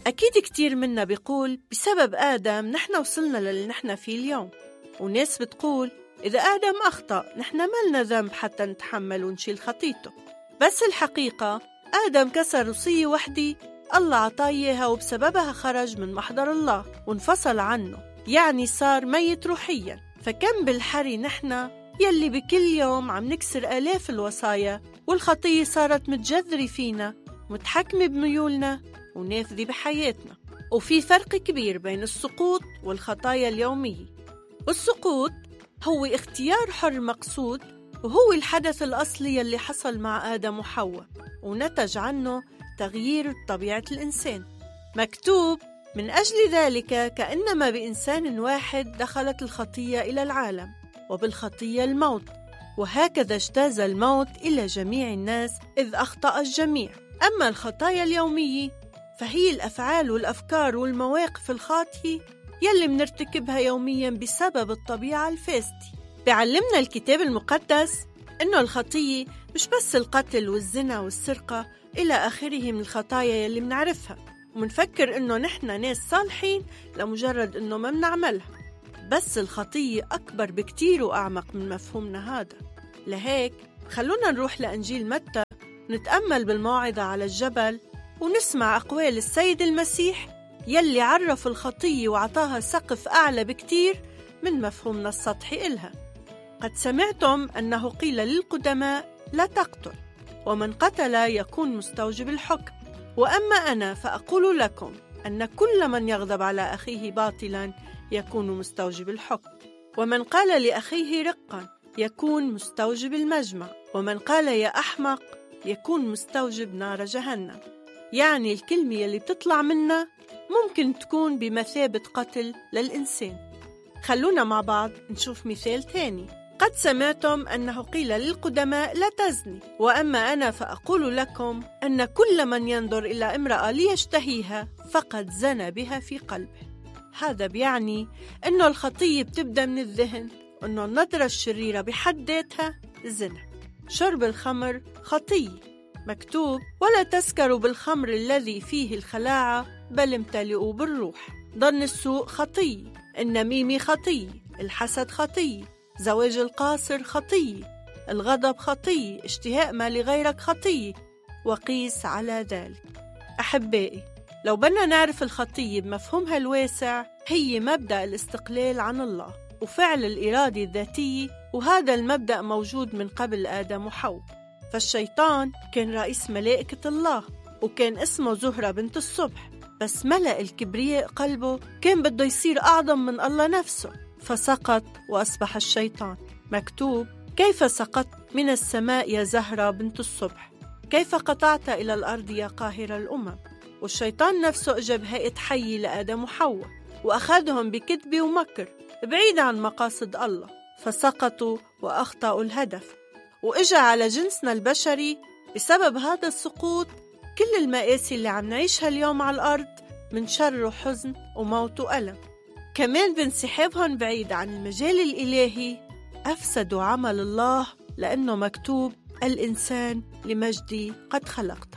أكيد كتير منا بيقول بسبب آدم نحن وصلنا للي نحن فيه اليوم، وناس بتقول إذا آدم أخطأ نحن مالنا ذنب حتى نتحمل ونشيل خطيته. بس الحقيقة آدم كسر وصية وحدة الله عطاياها، وبسببها خرج من محضر الله وانفصل عنه، يعني صار ميت روحيا. فكم بالحري نحن يلي بكل يوم عم نكسر آلاف الوصايا، والخطية صارت متجذرة فينا متحكمة بميولنا ونافذة بحياتنا. وفي فرق كبير بين السقوط والخطايا اليومية. والسقوط هو اختيار حر مقصود، وهو الحدث الأصلي يلي حصل مع آدم وحواء ونتج عنه تغيير طبيعة الإنسان. مكتوب من أجل ذلك كأنما بإنسان واحد دخلت الخطية إلى العالم، وبالخطية الموت، وهكذا اجتاز الموت إلى جميع الناس إذ أخطأ الجميع. أما الخطايا اليومية فهي الأفعال والأفكار والمواقف الخاطئة يلي منرتكبها يوميا بسبب الطبيعة الفاسدة. بيعلمنا الكتاب المقدس إنه الخطية مش بس القتل والزنا والسرقة إلى آخره من الخطايا يلي منعرفها ومنفكر إنه نحن ناس صالحين لمجرد إنه ما منعملها. بس الخطية أكبر بكتير وأعمق من مفهومنا هذا. لهيك خلونا نروح لإنجيل متى، نتأمل بالموعظة على الجبل ونسمع أقوال السيد المسيح يلي عرف الخطية وعطاها سقف أعلى بكتير من مفهومنا السطحي إلها. قد سمعتم أنه قيل للقدماء لا تقتل، ومن قتل يكون مستوجب الحكم، وأما أنا فأقول لكم أن كل من يغضب على أخيه باطلا يكون مستوجب الحكم، ومن قال لأخيه رقا يكون مستوجب المجمع، ومن قال يا أحمق يكون مستوجب نار جهنم. يعني الكلمة اللي بتطلع منا ممكن تكون بمثابة قتل للإنسان. خلونا مع بعض نشوف مثال تاني. قد سمعتم أنه قيل للقدماء لا تزني، وأما أنا فأقول لكم أن كل من ينظر إلى امرأة ليشتهيها فقد زنى بها في قلبه. هذا بيعني أنه الخطية بتبدأ من الذهن، وأنه النظرة الشريرة بحد ذاتها زنا. شرب الخمر خطية. مكتوب ولا تسكروا بالخمر الذي فيه الخلاعة بل امتلئوا بالروح. ظن السوء خطية، النميمة خطية، الحسد خطية، زواج القاصر خطية، الغضب خطية، اشتهاء ما لغيرك خطية، وقيس على ذلك. أحبائي، لو بدنا نعرف الخطية بمفهومها الواسع، هي مبدأ الاستقلال عن الله وفعل الإرادة الذاتية، وهذا المبدأ موجود من قبل آدم وحواء. فالشيطان كان رئيس ملائكة الله وكان اسمه زهرة بنت الصبح، بس ملأ الكبرياء قلبه كان بده يصير أعظم من الله نفسه، فسقط وأصبح الشيطان. مكتوب كيف سقطت من السماء يا زهرة بنت الصبح، كيف قطعت إلى الأرض يا قاهر الأمم. والشيطان نفسه أجاب هيئة حي لآدم وحواء وأخذهم بكذب ومكر بعيد عن مقاصد الله، فسقطوا وأخطأوا الهدف. وإجا على جنسنا البشري بسبب هذا السقوط كل المآسي اللي عم نعيشها اليوم على الأرض من شر وحزن وموت وألم. كمان بانسحابهم بعيد عن المجال الإلهي أفسدوا عمل الله، لأنه مكتوب الإنسان لمجدي قد خلقته.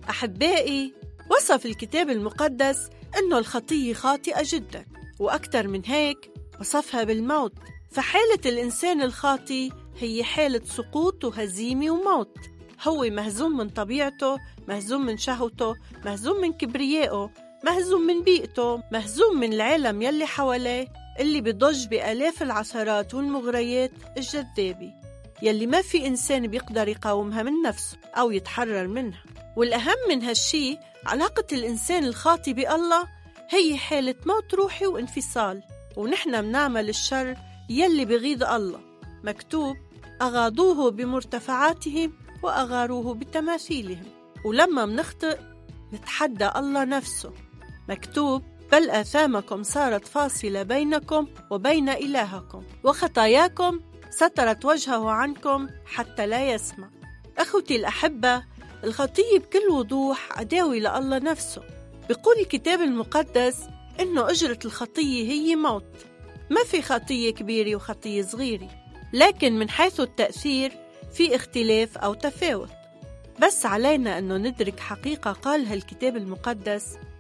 أحبائي، وصف الكتاب المقدس أنه الخطية خاطئة جدا، وأكثر من هيك وصفها بالموت. فحالة الإنسان الخاطئ هي حالة سقوط وهزيمة وموت. هو مهزوم من طبيعته، مهزوم من شهوته، مهزوم من كبريائه، مهزوم من بيئته، مهزوم من العالم يلي حواليه اللي بيضج بآلاف العثرات والمغريات الجذابة يلي ما في إنسان بيقدر يقاومها من نفسه أو يتحرر منها. والأهم من هالشي علاقة الإنسان الخاطئ بالله هي حالة موت روحي وانفصال، ونحن منعمل الشر يلي بغيظ الله. مكتوب أغاضوه بمرتفعاتهم وأغاروه بتماثيلهم. ولما منخطئ نتحدى الله نفسه. مكتوب بل آثامكم صارت فاصلة بينكم وبين إلهكم، وخطاياكم سترت وجهه عنكم حتى لا يسمع. أخوتي الأحبة، الخطية بكل وضوح عداوة لله نفسه. بيقول الكتاب المقدس إنه أجرة الخطية هي موت. ما في خطية كبيرة وخطية صغيرة، لكن من حيث التأثير في اختلاف أو تفاوت. بس علينا أنه ندرك حقيقة قالها الكتاب المقدس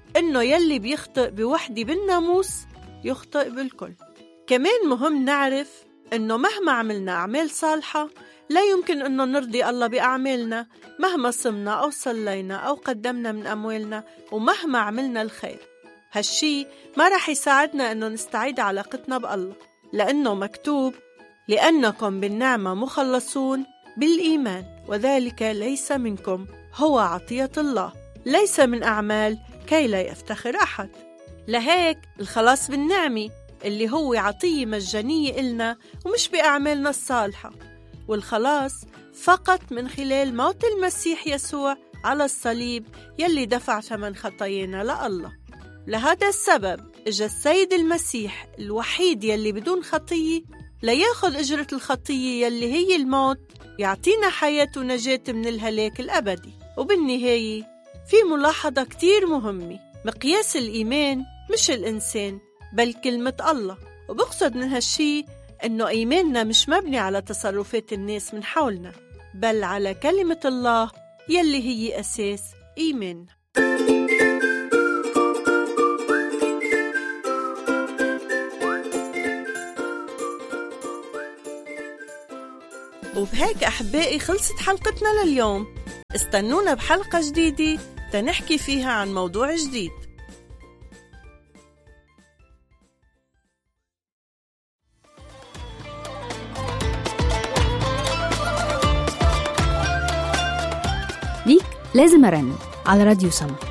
إنه يلي بيخطئ بوحدة بالناموس يخطئ بالكل. كمان مهم نعرف إنه مهما عملنا أعمال صالحة لا يمكن إنه نرضي الله بأعمالنا، مهما صمنا أو صلينا أو قدمنا من أموالنا ومهما عملنا الخير. هالشي ما رح يساعدنا إنه نستعيد علاقتنا بالله، لأنه مكتوب: لأنكم بالنعمة مخلصون بالإيمان، وذلك ليس منكم، هو عطية الله، ليس من أعمال كي لا يفتخر أحد. لهيك الخلاص بالنعمة اللي هو عطية مجانية إلنا ومش بأعمالنا الصالحة، والخلاص فقط من خلال موت المسيح يسوع على الصليب يلي دفع ثمن خطايانا لله. لهذا السبب اجى السيد المسيح الوحيد يلي بدون خطية لياخذ أجرة الخطية يلي هي الموت، يعطينا حياة ونجاة من الهلاك الأبدي. وبالنهاية في ملاحظة كتير مهمة: مقياس الإيمان مش الإنسان بل كلمة الله. وبقصد من هالشي إنه إيماننا مش مبني على تصرفات الناس من حولنا، بل على كلمة الله يلي هي أساس إيماننا. وبهيك أحبائي خلصت حلقتنا لليوم. استنونا بحلقة جديدة تنحكي فيها عن موضوع جديد. ليك لازم أرنم على راديو سما.